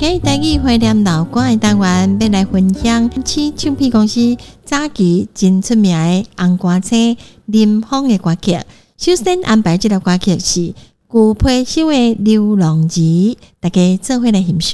今日台语怀念老歌的单元，要来分享去唱片公司早期真出名的红歌星林峰的歌曲。首先安排这条歌曲是古皮首的《流浪儿》，大家做伙来欣赏。